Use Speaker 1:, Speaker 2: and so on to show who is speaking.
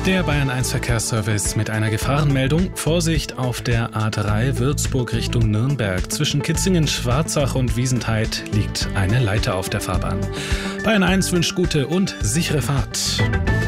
Speaker 1: Der Bayern 1 Verkehrsservice mit einer Gefahrenmeldung. Vorsicht auf der A3 Würzburg Richtung Nürnberg. Zwischen Kitzingen, Schwarzach und Wiesentheid liegt eine Leiter auf der Fahrbahn. Bayern 1 wünscht gute und sichere Fahrt.